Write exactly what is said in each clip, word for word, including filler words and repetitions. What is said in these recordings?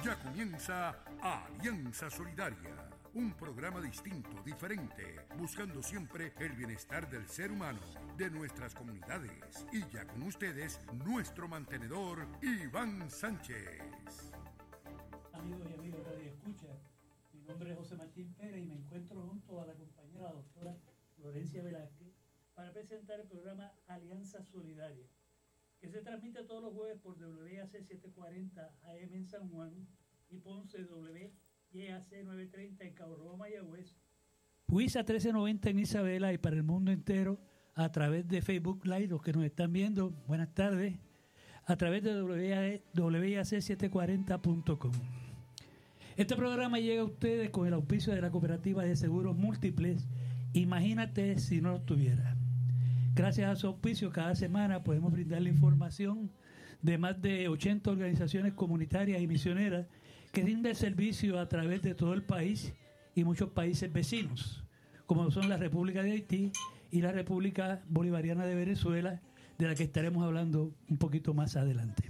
Ya comienza Alianza Solidaria, un programa distinto, diferente, buscando siempre el bienestar del ser humano, de nuestras comunidades. Y ya con ustedes, nuestro mantenedor, Iván Sánchez. Amigos y amigas de Radio Escucha, mi nombre es José Martín Pérez y me encuentro junto a la compañera doctora Florencia Velázquez para presentar el programa Alianza Solidaria, que se transmite todos los jueves por W A C setecientos cuarenta A M en San Juan y Ponce W Y A C novecientos treinta en Cabo Rojo, Mayagüez, Puisa trece noventa en Isabela y para el mundo entero a través de Facebook Live, los que nos están viendo, buenas tardes, a través de W I A C setecientos cuarenta punto com. Este programa llega a ustedes con el auspicio de la Cooperativa de Seguros Múltiples. Imagínate si no lo tuviera. Gracias a su auspicio, cada semana podemos brindarle información de más de ochenta organizaciones comunitarias y misioneras que rinden servicio a través de todo el país y muchos países vecinos, como son la República de Haití y la República Bolivariana de Venezuela, de la que estaremos hablando un poquito más adelante.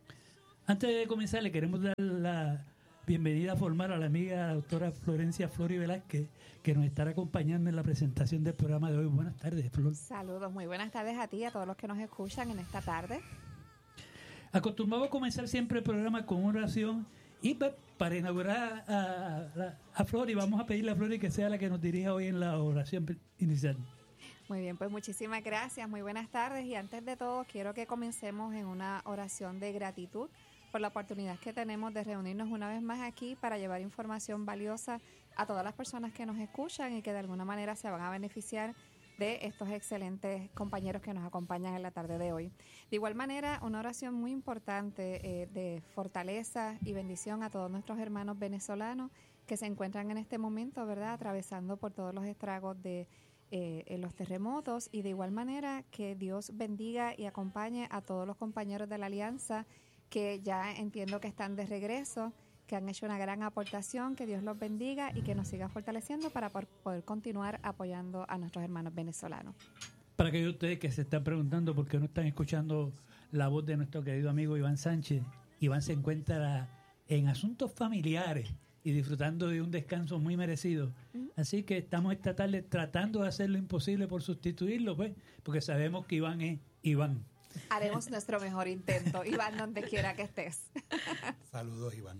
Antes de comenzar, le queremos dar la bienvenida formal a la amiga doctora Florencia Flori Velázquez, que nos estará acompañando en la presentación del programa de hoy. Buenas tardes, Flor. Saludos, muy buenas tardes a ti y a todos los que nos escuchan en esta tarde. Acostumbramos a comenzar siempre el programa con una oración y para inaugurar a, a, a Flori, vamos a pedirle a Flori que sea la que nos dirija hoy en la oración inicial. Muy bien, pues muchísimas gracias, muy buenas tardes y antes de todo quiero que comencemos en una oración de gratitud por la oportunidad que tenemos de reunirnos una vez más aquí para llevar información valiosa a todas las personas que nos escuchan y que de alguna manera se van a beneficiar de estos excelentes compañeros que nos acompañan en la tarde de hoy. De igual manera, una oración muy importante eh, de fortaleza y bendición a todos nuestros hermanos venezolanos que se encuentran en este momento, ¿verdad?, atravesando por todos los estragos de eh, en los terremotos, y de igual manera que Dios bendiga y acompañe a todos los compañeros de la Alianza que ya entiendo que están de regreso, que han hecho una gran aportación, que Dios los bendiga y que nos siga fortaleciendo para poder continuar apoyando a nuestros hermanos venezolanos. Para aquellos de ustedes que se están preguntando por qué no están escuchando la voz de nuestro querido amigo Iván Sánchez, Iván se encuentra en asuntos familiares y disfrutando de un descanso muy merecido. Uh-huh. Así que estamos esta tarde tratando de hacer lo imposible por sustituirlo, pues, porque sabemos que Iván es Iván. Haremos nuestro mejor intento, Iván, donde quiera que estés. Saludos, Iván.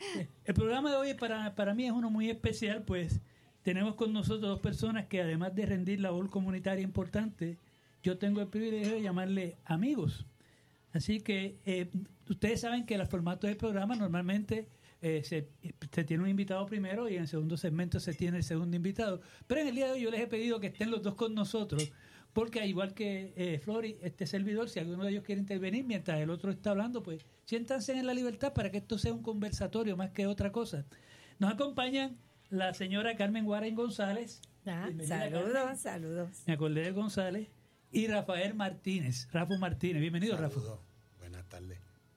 El programa de hoy para, para mí es uno muy especial, pues tenemos con nosotros dos personas que además de rendir labor comunitaria importante, yo tengo el privilegio de llamarle amigos. Así que eh, ustedes saben que el formato del programa normalmente eh, se, se tiene un invitado primero y en el segundo segmento se tiene el segundo invitado. Pero en el día de hoy yo les he pedido que estén los dos con nosotros, porque al igual que eh, Flori, este servidor, si alguno de ellos quiere intervenir mientras el otro está hablando, pues siéntanse en la libertad para que esto sea un conversatorio más que otra cosa. Nos acompañan la señora Carmen Guarén González. Ah, saludos, Carmen. Saludos. Me acordé de González. Y Rafael Martínez, Rafa Martínez. Bienvenido, saludos. Rafa. Buenas tardes.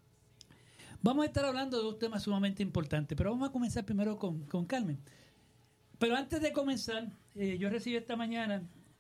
Vamos a estar hablando de dos temas sumamente importantes, pero vamos a comenzar primero con, con Carmen. Pero antes de comenzar, eh, yo recibí esta mañana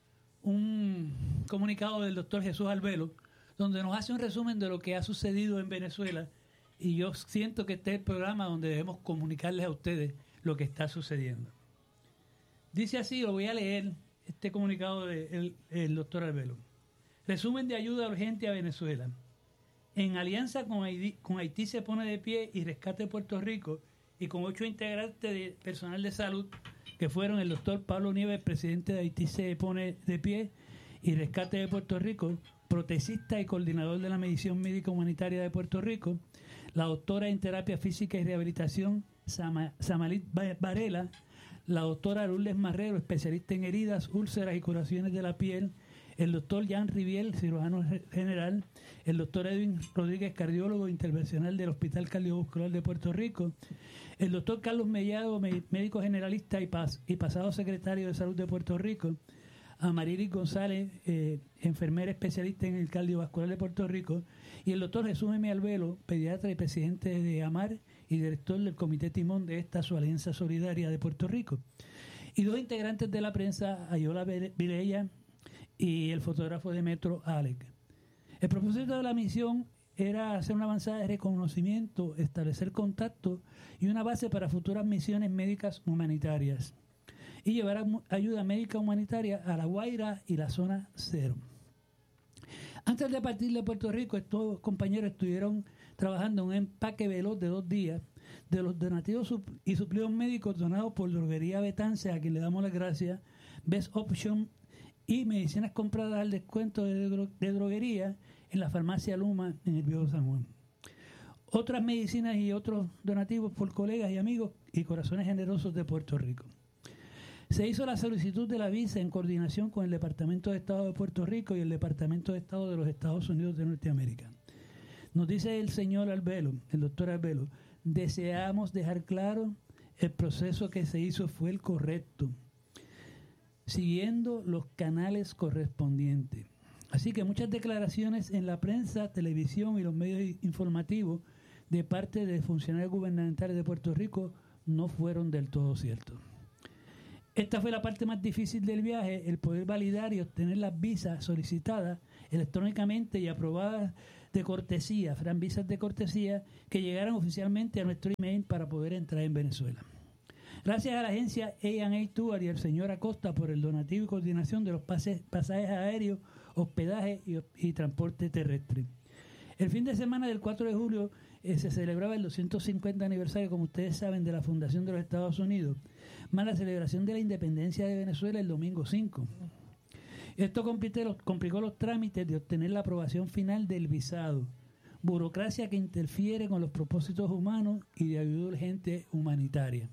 un comunicado del doctor Jesús Albelo, donde nos hace un resumen de lo que ha sucedido en Venezuela, y yo siento que este es el programa donde debemos comunicarles a ustedes lo que está sucediendo. Dice así, lo voy a leer, este comunicado del el doctor Albelo. Resumen de ayuda urgente a Venezuela. En alianza con Haití, con Haití se pone de pie y rescate Puerto Rico, y con ocho integrantes de personal de salud, que fueron el doctor Pablo Nieves, presidente de Haití se pone de pie y rescate de Puerto Rico, protecista y coordinador de la medición médica humanitaria de Puerto Rico, la doctora en terapia física y rehabilitación Sama, Samalit Varela, la doctora Lourdes Marrero, especialista en heridas, úlceras y curaciones de la piel, el doctor Jan Riviel, cirujano general, el doctor Edwin Rodríguez, cardiólogo intervencional del Hospital Cardiovascular de Puerto Rico, el doctor Carlos Mellado, médico generalista y, pas, y pasado secretario de Salud de Puerto Rico, Amarilis González, eh, enfermera especialista en el cardiovascular de Puerto Rico, y el doctor Jesús M. Albelo, pediatra y presidente de AMAR y director del Comité Timón de esta su Alianza Solidaria de Puerto Rico, y dos integrantes de la prensa, Ayola Vilella y el fotógrafo de Metro, Alec. El propósito de la misión era hacer una avanzada de reconocimiento, establecer contacto y una base para futuras misiones médicas humanitarias y llevar a, ayuda médica humanitaria a La Guaira y la zona cero. Antes de partir de Puerto Rico, estos compañeros estuvieron trabajando en un empaque veloz de dos días de los donativos y suplidos médicos donados por Droguería Betance, a quien le damos las gracias, Best Option y medicinas compradas al descuento de, dro- de droguería en la farmacia Luma en el Viejo San Juan. Otras medicinas y otros donativos por colegas y amigos y corazones generosos de Puerto Rico. Se hizo la solicitud de la visa en coordinación con el Departamento de Estado de Puerto Rico y el Departamento de Estado de los Estados Unidos de Norteamérica. Nos dice el señor Albelo, el doctor Albelo, deseamos dejar claro el proceso que se hizo fue el correcto, siguiendo los canales correspondientes. Así que muchas declaraciones en la prensa, televisión y los medios informativos de parte de funcionarios gubernamentales de Puerto Rico no fueron del todo ciertos. Esta fue la parte más difícil del viaje, el poder validar y obtener las visas solicitadas electrónicamente y aprobadas de cortesía, fueran visas de cortesía que llegaran oficialmente a nuestro email para poder entrar en Venezuela. Gracias a la agencia A and A Tour y al señor Acosta por el donativo y coordinación de los pases, pasajes aéreos, hospedaje y, y transporte terrestre. El fin de semana del cuatro de julio eh, se celebraba el doscientos cincuenta aniversario, como ustedes saben, de la fundación de los Estados Unidos, más la celebración de la independencia de Venezuela el domingo cinco. Esto complicó, complicó los trámites de obtener la aprobación final del visado, burocracia que interfiere con los propósitos humanos y de ayuda urgente humanitaria.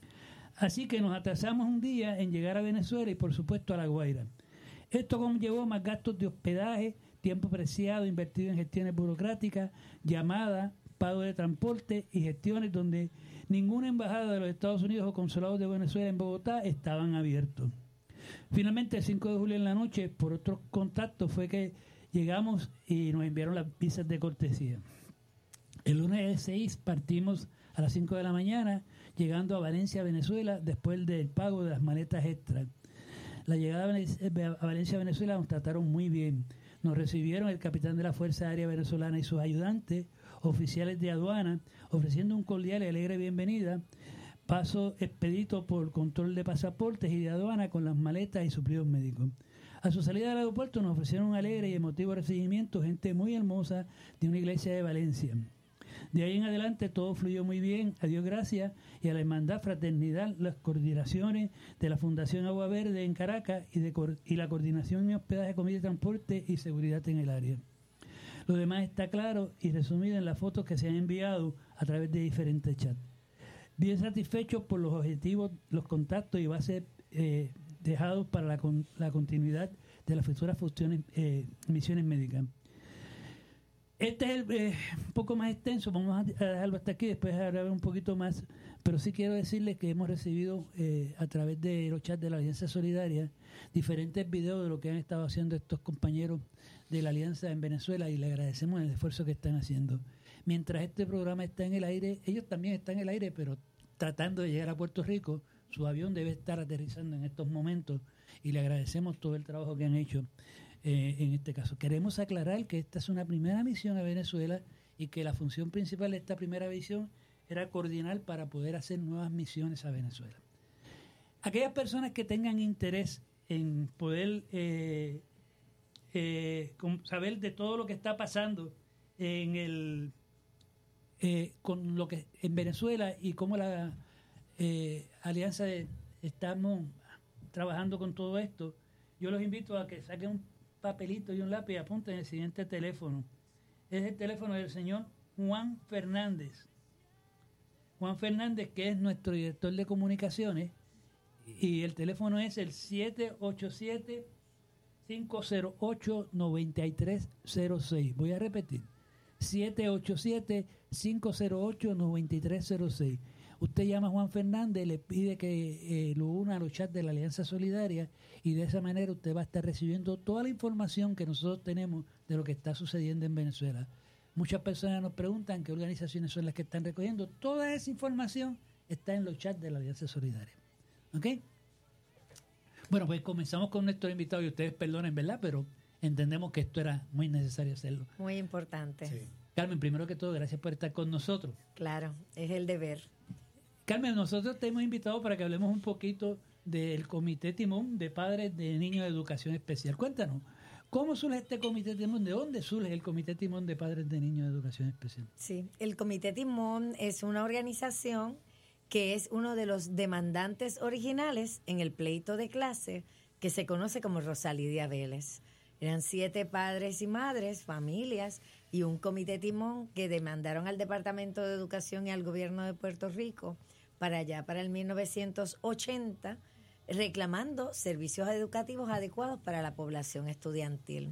Así que nos atrasamos un día en llegar a Venezuela y por supuesto a La Guaira. Esto conllevó más gastos de hospedaje, tiempo preciado invertido en gestiones burocráticas, llamadas, pago de transporte y gestiones donde ninguna embajada de los Estados Unidos o consulados de Venezuela en Bogotá estaban abiertos. Finalmente, el cinco de julio en la noche, por otros contactos, fue que llegamos y nos enviaron las visas de cortesía. El lunes seis partimos a las cinco de la mañana, llegando a Valencia, Venezuela, después del pago de las maletas extras. La llegada a Valencia, Venezuela, nos trataron muy bien. Nos recibieron el capitán de la Fuerza Aérea Venezolana y sus ayudantes, oficiales de aduana, ofreciendo un cordial y alegre bienvenida, paso expedito por control de pasaportes y de aduana con las maletas y suplidos médicos. A su salida del aeropuerto nos ofrecieron un alegre y emotivo recibimiento, gente muy hermosa de una iglesia de Valencia. De ahí en adelante todo fluyó muy bien, a Dios gracias, y a la Hermandad, Fraternidad, las coordinaciones de la Fundación Agua Verde en Caracas y, de, y la coordinación en hospedaje, comida, transporte y seguridad en el área. Lo demás está claro y resumido en las fotos que se han enviado a través de diferentes chats. Bien satisfechos por los objetivos, los contactos y bases eh, dejados para la, con, la continuidad de las futuras funciones, eh, misiones médicas. Este es el, eh, un poco más extenso, vamos a dejarlo hasta aquí, después hablar un poquito más, pero sí quiero decirles que hemos recibido eh, a través de los chats de la Alianza Solidaria diferentes videos de lo que han estado haciendo estos compañeros de la Alianza en Venezuela y le agradecemos el esfuerzo que están haciendo. Mientras este programa está en el aire, ellos también están en el aire, pero tratando de llegar a Puerto Rico, su avión debe estar aterrizando en estos momentos y le agradecemos todo el trabajo que han hecho eh, en este caso. Queremos aclarar que esta es una primera misión a Venezuela y que la función principal de esta primera misión era coordinar para poder hacer nuevas misiones a Venezuela. Aquellas personas que tengan interés en poder eh, eh, saber de todo lo que está pasando en el eh, con lo que en Venezuela y cómo la eh, alianza de, estamos trabajando con todo esto, yo los invito a que saquen un papelito y un lápiz y apunten el siguiente teléfono. Es el teléfono del señor Juan Fernández. Juan Fernández, que es nuestro director de comunicaciones, y el teléfono es el siete ocho siete, cinco cero ocho, nueve tres cero seis. Voy a repetir, siete ocho siete, cinco cero ocho, nueve tres cero seis. Usted llama a Juan Fernández, le pide que eh, lo una a los chats de la Alianza Solidaria y de esa manera usted va a estar recibiendo toda la información que nosotros tenemos de lo que está sucediendo en Venezuela. Muchas personas nos preguntan qué organizaciones son las que están recogiendo. Toda esa información está en los chats de la Alianza Solidaria. ¿Ok? Bueno, pues comenzamos con nuestro invitado y ustedes perdonen, ¿verdad? Pero entendemos que esto era muy necesario hacerlo. Muy importante. Sí. Carmen, primero que todo, gracias por estar con nosotros. Claro, es el deber. Carmen, nosotros te hemos invitado para que hablemos un poquito del Comité Timón de Padres de Niños de Educación Especial. Cuéntanos, ¿cómo surge este Comité Timón? ¿De dónde surge el Comité Timón de Padres de Niños de Educación Especial? Sí, el Comité Timón es una organización que es uno de los demandantes originales en el pleito de clase que se conoce como Rosalídia Vélez. Eran siete padres y madres, familias y un comité timón que demandaron al Departamento de Educación y al gobierno de Puerto Rico para allá, para el mil novecientos ochenta, reclamando servicios educativos adecuados para la población estudiantil.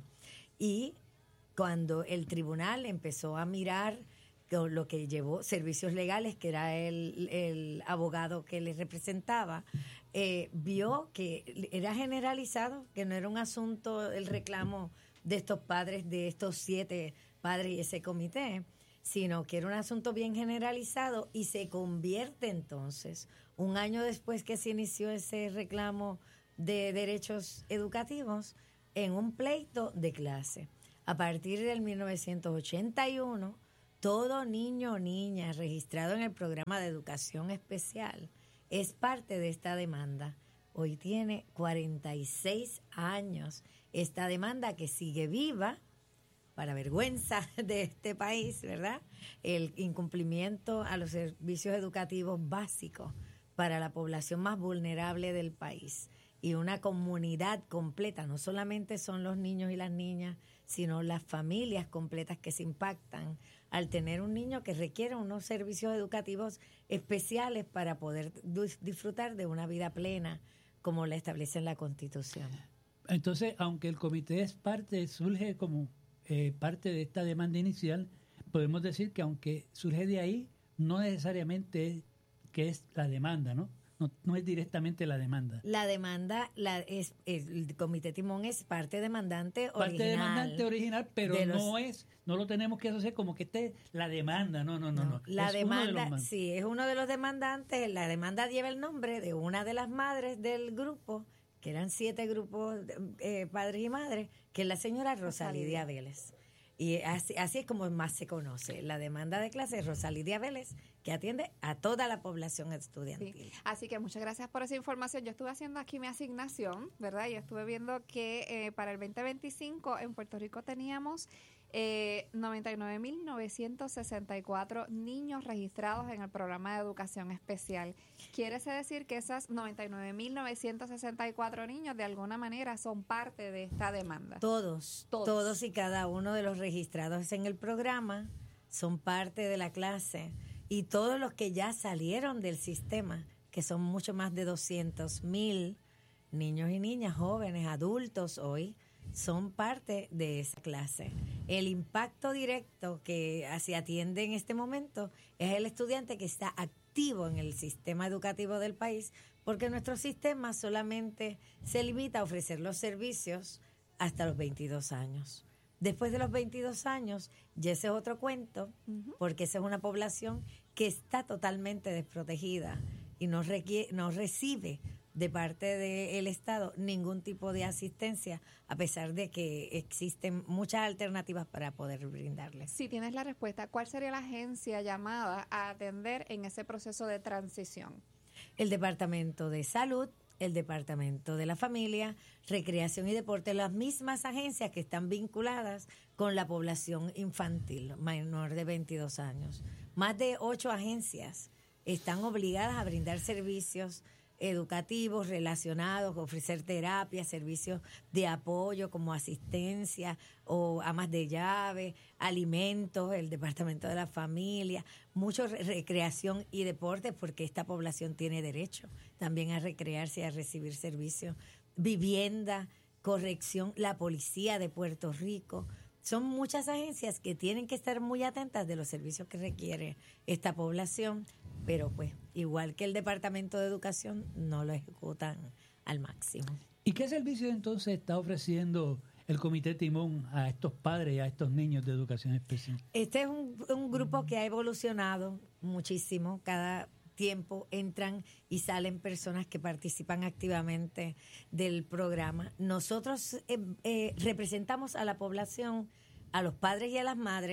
Y cuando el tribunal empezó a mirar lo que llevó servicios legales, que era el, el abogado que les representaba, eh, vio que era generalizado, que no era un asunto el reclamo de estos padres, de estos siete padres y ese comité, sino que era un asunto bien generalizado y se convierte entonces, un año después que se inició ese reclamo de derechos educativos, en un pleito de clase. A partir del mil novecientos ochenta y uno, todo niño o niña registrado en el programa de educación especial es parte de esta demanda. Hoy tiene cuarenta y seis años esta demanda que sigue viva, para vergüenza de este país, ¿verdad? El incumplimiento a los servicios educativos básicos para la población más vulnerable del país. Y una comunidad completa, no solamente son los niños y las niñas, sino las familias completas que se impactan al tener un niño que requiere unos servicios educativos especiales para poder disfrutar de una vida plena, como la establece en la Constitución. Entonces, aunque el comité es parte, surge como eh, parte de esta demanda inicial, podemos decir que aunque surge de ahí, no necesariamente es que es la demanda, ¿no? No, no es directamente la demanda. La demanda, la es el Comité Timón es parte demandante parte original. Parte demandante original, pero de los, no es, no lo tenemos que asociar como que esté la demanda, no, no, no, no. no. La es demanda, de sí, es uno de los demandantes. La demanda lleva el nombre de una de las madres del grupo, que eran siete grupos, eh, padres y madres, que es la señora Rosalídia Vélez. Y así, así es como más se conoce. La demanda de clase es Rosalídia Vélez, que atiende a toda la población estudiantil. Sí. Así que muchas gracias por esa información. Yo estuve haciendo aquí mi asignación, ¿verdad? Y estuve viendo que eh, para el veinte veinticinco en Puerto Rico teníamos eh, noventa y nueve mil novecientos sesenta y cuatro niños registrados en el programa de educación especial. Quiere decir que esas noventa y nueve mil novecientos sesenta y cuatro niños de alguna manera son parte de esta demanda. Todos, todos, todos y cada uno de los registrados en el programa son parte de la clase. Y todos los que ya salieron del sistema, que son mucho más de doscientos mil niños y niñas, jóvenes, adultos hoy, son parte de esa clase. El impacto directo que se atiende en este momento es el estudiante que está activo en el sistema educativo del país, porque nuestro sistema solamente se limita a ofrecer los servicios hasta los veintidós años. Después de los veintidós años, ya ese es otro cuento, uh-huh. porque esa es una población que está totalmente desprotegida y no, requiere, no recibe de parte del Estado ningún tipo de asistencia, a pesar de que existen muchas alternativas para poder brindarles. Si tienes la respuesta, ¿cuál sería la agencia llamada a atender en ese proceso de transición? El Departamento de Salud, el Departamento de la Familia, Recreación y Deporte, las mismas agencias que están vinculadas con la población infantil menor de veintidós años. Más de ocho agencias están obligadas a brindar servicios educativos relacionados, ofrecer terapia, servicios de apoyo como asistencia o amas de llave, alimentos, el Departamento de la Familia, mucho re- recreación y deporte, porque esta población tiene derecho también a recrearse y a recibir servicios, vivienda, corrección, la Policía de Puerto Rico. Son muchas agencias que tienen que estar muy atentas de los servicios que requiere esta población, pero pues igual que el Departamento de Educación no lo ejecutan al máximo. ¿Y qué servicio entonces está ofreciendo el Comité Timón a estos padres y a estos niños de educación especial? Este es un, un grupo que ha evolucionado muchísimo. Cada tiempo entran y salen personas que participan activamente del programa. Nosotros eh, eh, representamos a la población, a los padres y a las madres,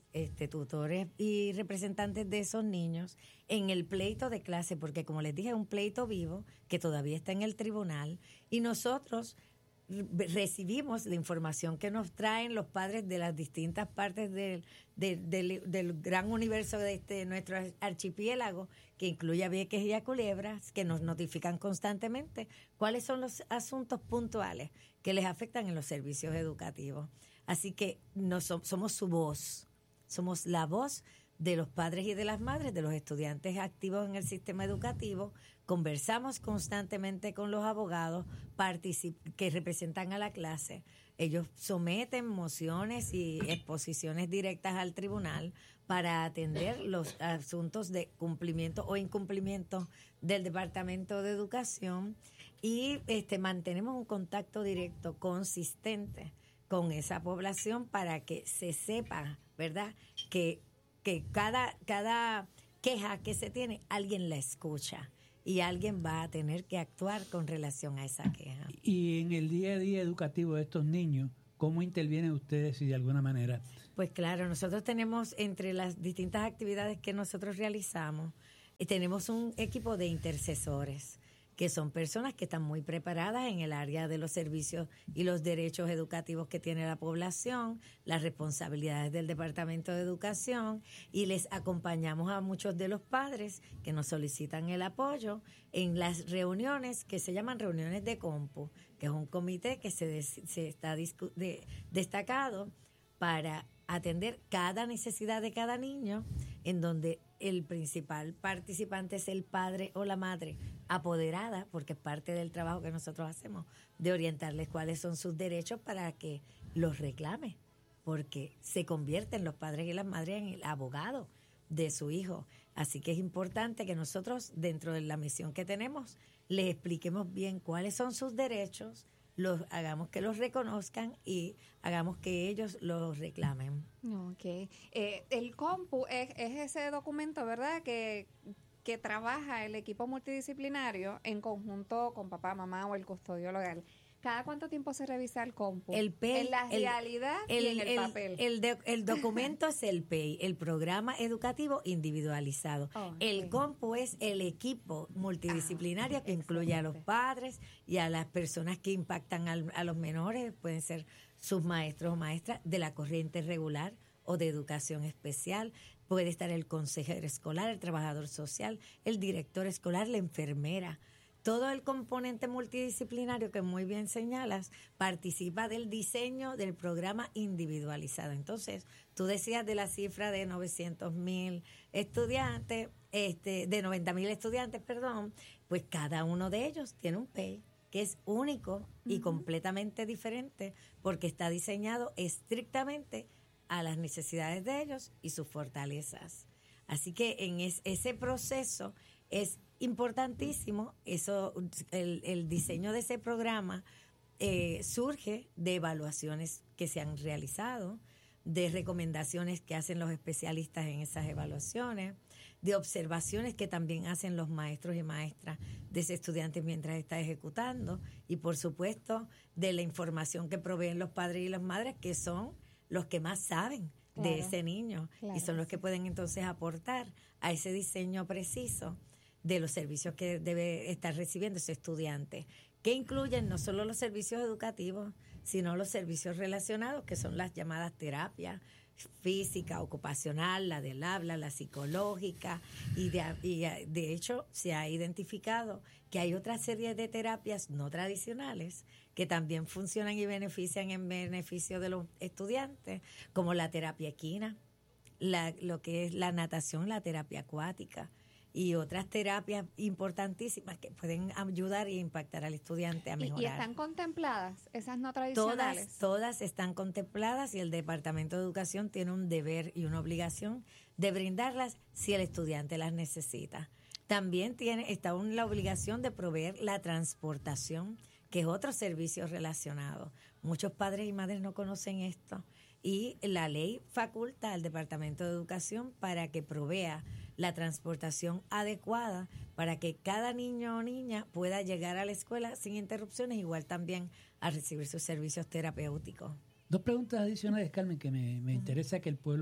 este, tutores y representantes de esos niños en el pleito de clase, porque como les dije, es un pleito vivo que todavía está en el tribunal y nosotros recibimos la información que nos traen los padres de las distintas partes del, del, del, del gran universo de este nuestro archipiélago, que incluye a Vieques y a Culebras, que nos notifican constantemente cuáles son los asuntos puntuales que les afectan en los servicios educativos. Así que no so, somos su voz, somos la voz de los padres y de las madres, de los estudiantes activos en el sistema educativo. Conversamos constantemente con los abogados particip- que representan a la clase. Ellos someten mociones y exposiciones directas al tribunal para atender los asuntos de cumplimiento o incumplimiento del Departamento de Educación y este, mantenemos un contacto directo consistente con esa población para que se sepa, ¿verdad?, que, que cada, cada queja que se tiene, alguien la escucha. Y alguien va a tener que actuar con relación a esa queja. Y en el día a día educativo de estos niños, ¿cómo intervienen ustedes si de alguna manera? Pues claro, nosotros tenemos entre las distintas actividades que nosotros realizamos, eh, tenemos un equipo de intercesores, que son personas que están muy preparadas en el área de los servicios y los derechos educativos que tiene la población, las responsabilidades del Departamento de Educación, y les acompañamos a muchos de los padres que nos solicitan el apoyo en las reuniones que se llaman reuniones de compu, que es un comité que se, des, se está discu- de, destacado para atender cada necesidad de cada niño, en donde el principal participante es el padre o la madre apoderada, porque es parte del trabajo que nosotros hacemos, de orientarles cuáles son sus derechos para que los reclame, porque se convierten los padres y las madres en el abogado de su hijo. Así que es importante que nosotros, dentro de la misión que tenemos, les expliquemos bien cuáles son sus derechos, los hagamos que los reconozcan y hagamos que ellos los reclamen. Ok. Eh, el compu es, es ese documento, ¿verdad?, que, que trabaja el equipo multidisciplinario en conjunto con papá, mamá o el custodio legal. ¿Cada cuánto tiempo se revisa el compu? El P E I, en la el, realidad el, y en el, el papel. El, de, el documento es el P E I, el Programa Educativo Individualizado. Oh, el sí. compu es el equipo multidisciplinario Ah, que incluye a los excelente. padres y a las personas que impactan al, a los menores, pueden ser sus maestros o maestras de la corriente regular o de educación especial. Puede estar el consejero escolar, el trabajador social, el director escolar, la enfermera. Todo el componente multidisciplinario que muy bien señalas participa del diseño del programa individualizado. Entonces, tú decías de la cifra de novecientos mil estudiantes, este, de noventa mil estudiantes, perdón, pues cada uno de ellos tiene un P E I que es único y uh-huh. completamente diferente porque está diseñado estrictamente a las necesidades de ellos y sus fortalezas. Así que en es, ese proceso es importantísimo. Eso, el, el diseño de ese programa eh, surge de evaluaciones que se han realizado, de recomendaciones que hacen los especialistas en esas evaluaciones, de observaciones que también hacen los maestros y maestras de ese estudiante mientras está ejecutando, y por supuesto de la información que proveen los padres y las madres, que son los que más saben claro, de ese niño claro, y son los que pueden entonces aportar a ese diseño preciso de los servicios que debe estar recibiendo ese estudiante, que incluyen no solo los servicios educativos, sino los servicios relacionados, que son las llamadas terapias física, ocupacional, la del habla, la psicológica, y de, y de hecho se ha identificado que hay otra serie de terapias no tradicionales que también funcionan y benefician en beneficio de los estudiantes, como la terapia equina, la, lo que es la natación, la terapia acuática, y otras terapias importantísimas que pueden ayudar e impactar al estudiante a mejorar. ¿Y, y están contempladas esas no tradicionales? Todas, todas están contempladas y el Departamento de Educación tiene un deber y una obligación de brindarlas si el estudiante las necesita. También tiene está un, la obligación de proveer la transportación, que es otro servicio relacionado. Muchos padres y madres no conocen esto y la ley faculta al Departamento de Educación para que provea la transportación adecuada para que cada niño o niña pueda llegar a la escuela sin interrupciones, igual también a recibir sus servicios terapéuticos. Dos preguntas adicionales, Carmen, que me, me interesa que el pueblo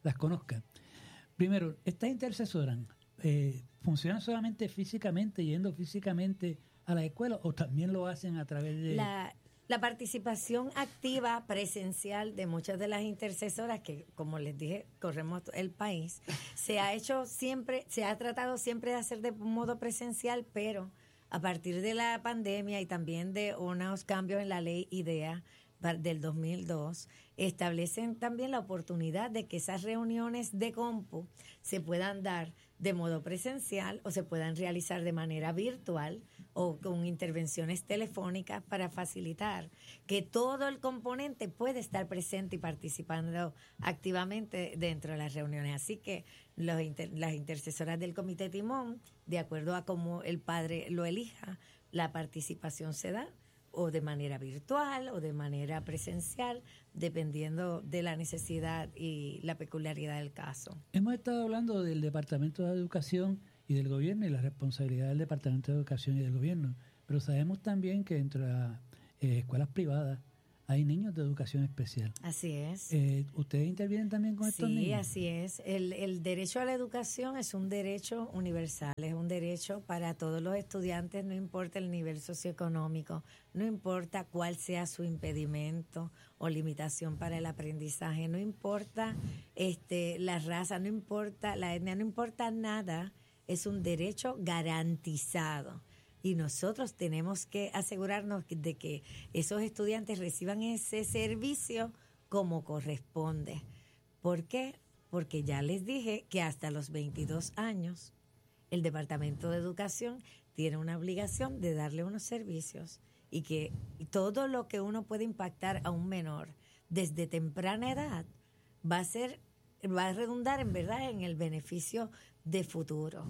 las conozca. Primero, estas intercesoras eh, funcionan solamente físicamente, yendo físicamente a la escuela, o también lo hacen a través de... La, la participación activa presencial de muchas de las intercesoras, que como les dije, corremos el país, se ha hecho siempre, se ha tratado siempre de hacer de modo presencial, pero a partir de la pandemia y también de unos cambios en la ley IDEA del dos mil dos, establecen también la oportunidad de que esas reuniones de compu se puedan dar de modo presencial o se puedan realizar de manera virtual o con intervenciones telefónicas para facilitar que todo el componente puede estar presente y participando activamente dentro de las reuniones. Así que los inter, las intercesoras del Comité Timón, de acuerdo a cómo el padre lo elija, la participación se da o de manera virtual o de manera presencial, dependiendo de la necesidad y la peculiaridad del caso. Hemos estado hablando del Departamento de Educación y del Gobierno y la responsabilidad del Departamento de Educación y del Gobierno, pero sabemos también que dentro de las eh, escuelas privadas hay niños de educación especial. Así es. Eh, ¿Ustedes intervienen también con estos sí, niños? Sí, así es. El, el derecho a la educación es un derecho universal, es un derecho para todos los estudiantes, no importa el nivel socioeconómico, no importa cuál sea su impedimento o limitación para el aprendizaje, no importa este, la raza, no importa la etnia, no importa nada, es un derecho garantizado. Y nosotros tenemos que asegurarnos de que esos estudiantes reciban ese servicio como corresponde. ¿Por qué? Porque ya les dije que hasta los veintidós años el Departamento de Educación tiene una obligación de darle unos servicios y que todo lo que uno puede impactar a un menor desde temprana edad va a ser, va a redundar en verdad en el beneficio de futuro.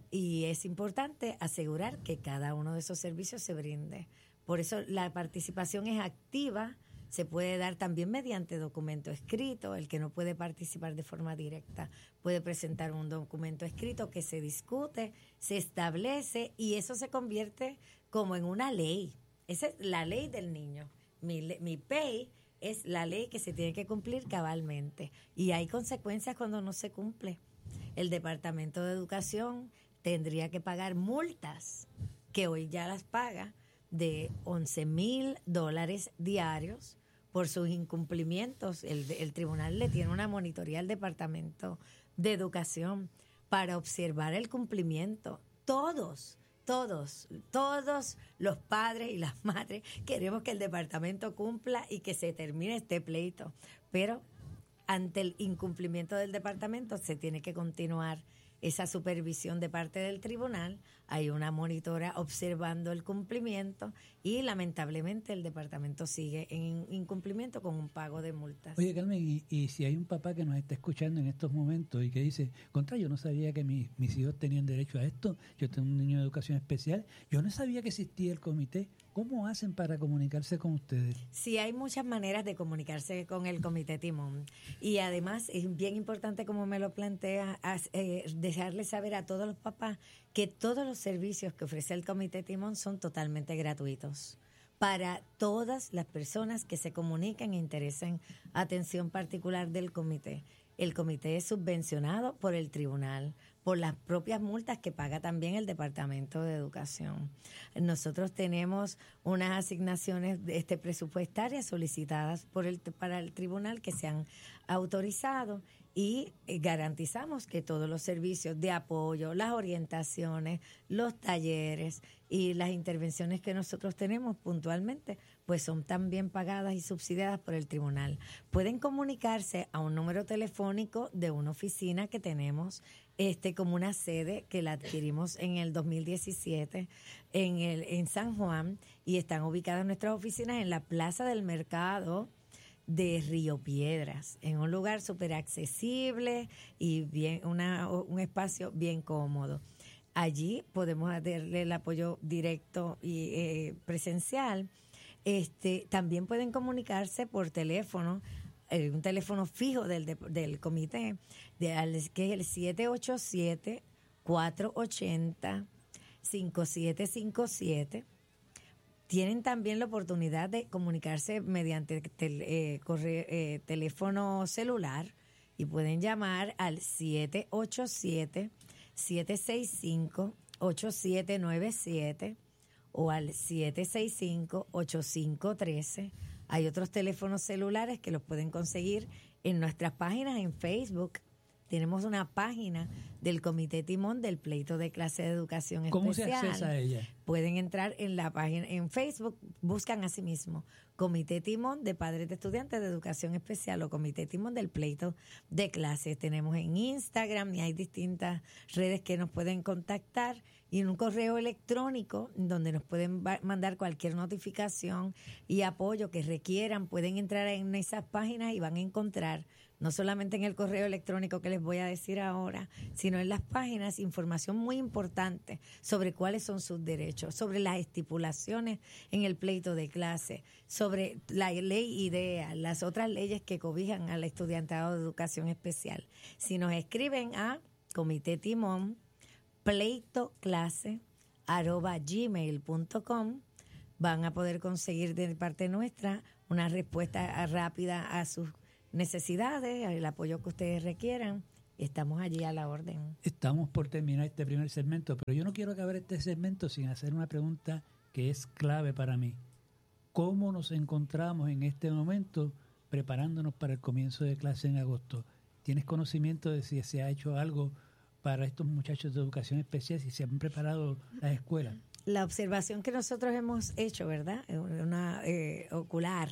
Y es importante asegurar que cada uno de esos servicios se brinde. Por eso la participación es activa, se puede dar también mediante documento escrito. El que no puede participar de forma directa puede presentar un documento escrito que se discute, se establece y eso se convierte como en una ley. Esa es la ley del niño. Mi, mi P E I es la ley que se tiene que cumplir cabalmente y hay consecuencias cuando no se cumple. El Departamento de Educación tendría que pagar multas, que hoy ya las paga, de once mil dólares diarios por sus incumplimientos. El, el tribunal le tiene una monitoría al Departamento de Educación para observar el cumplimiento. Todos, todos, todos los padres y las madres queremos que el departamento cumpla y que se termine este pleito. Pero ante el incumplimiento del departamento se tiene que continuar esa supervisión de parte del tribunal, hay una monitora observando el cumplimiento y lamentablemente el departamento sigue en incumplimiento con un pago de multas. Oye, Carmen, y, y si hay un papá que nos está escuchando en estos momentos y que dice, contra, yo no sabía que mi, mis hijos tenían derecho a esto, yo tengo un niño de educación especial, yo no sabía que existía el comité, ¿cómo hacen para comunicarse con ustedes? Sí, hay muchas maneras de comunicarse con el Comité Timón y además es bien importante, como me lo plantea, eh, dejarles saber a todos los papás que todos los servicios que ofrece el Comité Timón son totalmente gratuitos para todas las personas que se comuniquen e interesen atención particular del comité. El comité es subvencionado por el tribunal, por las propias multas que paga también el Departamento de Educación. Nosotros tenemos unas asignaciones este, presupuestarias solicitadas por el, para el tribunal que se han autorizado y garantizamos que todos los servicios de apoyo, las orientaciones, los talleres y las intervenciones que nosotros tenemos puntualmente, pues son también pagadas y subsidiadas por el tribunal. Pueden comunicarse a un número telefónico de una oficina que tenemos este como una sede que la adquirimos en el dos mil diecisiete en, el, en San Juan y están ubicadas nuestras oficinas en la Plaza del Mercado de Río Piedras, en un lugar súper accesible y bien una, un espacio bien cómodo. Allí podemos darle el apoyo directo y eh, presencial. Este, también pueden comunicarse por teléfono, eh, un teléfono fijo del, de, del comité, de, que es el siete ocho siete, cuatro ocho cero, cinco siete cinco siete. Tienen también la oportunidad de comunicarse mediante tel, eh, corre, eh, teléfono celular, y pueden llamar al siete ocho siete, siete seis cinco, ocho siete nueve siete o al siete seis cinco, ocho cinco uno tres. Hay otros teléfonos celulares que los pueden conseguir en nuestras páginas en Facebook. Tenemos una página del Comité Timón del Pleito de Clase de Educación ¿Cómo Especial. se accesa a ella? Pueden entrar en la página, en Facebook, buscan a sí mismo Comité Timón de Padres de Estudiantes de Educación Especial o Comité Timón del Pleito de Clases. Tenemos en Instagram y hay distintas redes que nos pueden contactar y en un correo electrónico donde nos pueden mandar cualquier notificación y apoyo que requieran. Pueden entrar en esas páginas y van a encontrar no solamente en el correo electrónico que les voy a decir ahora, sino en las páginas, información muy importante sobre cuáles son sus derechos, sobre las estipulaciones en el pleito de clase, sobre la ley IDEA, las otras leyes que cobijan al estudiantado de educación especial. Si nos escriben a Comité Timón, pleito clase arroba gmail punto com, van a poder conseguir de parte nuestra una respuesta rápida a sus necesidades, el apoyo que ustedes requieran. Estamos allí a la orden. Estamos por terminar este primer segmento, pero yo no quiero acabar este segmento sin hacer una pregunta que es clave para mí. ¿Cómo nos encontramos en este momento preparándonos para el comienzo de clase en agosto? ¿Tienes conocimiento de si se ha hecho algo para estos muchachos de educación especial, si se han preparado las escuelas? La observación que nosotros hemos hecho, ¿verdad? Una eh, ocular,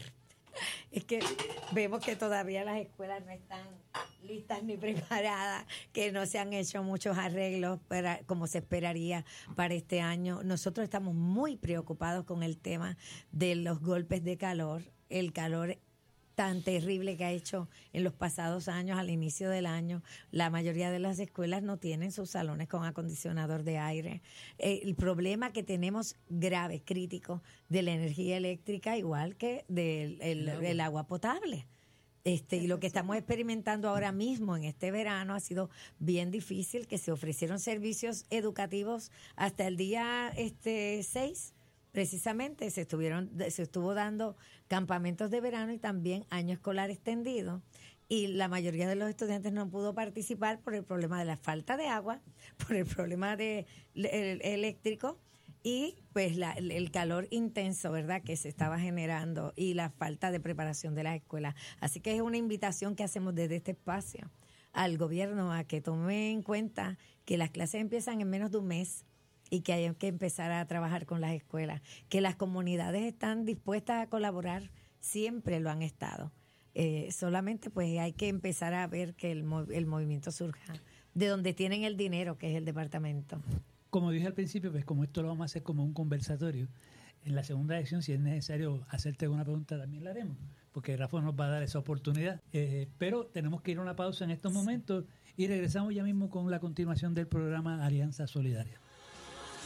es que vemos que todavía las escuelas no están listas ni preparadas, que no se han hecho muchos arreglos para, como se esperaría para este año. Nosotros estamos muy preocupados con el tema de los golpes de calor, el calor tan terrible que ha hecho en los pasados años, al inicio del año. La mayoría de las escuelas no tienen sus salones con acondicionador de aire. Eh, el problema que tenemos grave, crítico, de la energía eléctrica, igual que del el, el, el agua potable. Este, y lo que estamos experimentando ahora mismo en este verano ha sido bien difícil, que se ofrecieron servicios educativos hasta el día este seis. Precisamente se estuvieron se estuvo dando campamentos de verano y también año escolar extendido, y la mayoría de los estudiantes no pudo participar por el problema de la falta de agua, por el problema de el, eléctrico y pues la, el calor intenso, ¿verdad?, que se estaba generando y la falta de preparación de las escuelas. Así que es una invitación que hacemos desde este espacio al gobierno a que tome en cuenta que las clases empiezan en menos de un mes y que hay que empezar a trabajar con las escuelas, que las comunidades están dispuestas a colaborar, siempre lo han estado. Eh, solamente pues hay que empezar a ver que el, el movimiento surja de donde tienen el dinero, que es el departamento. Como dije al principio, pues como esto lo vamos a hacer como un conversatorio, en la segunda sección, si es necesario hacerte alguna pregunta, también la haremos, porque Rafa nos va a dar esa oportunidad. Eh, pero tenemos que ir a una pausa en estos momentos y regresamos ya mismo con la continuación del programa Alianza Solidaria.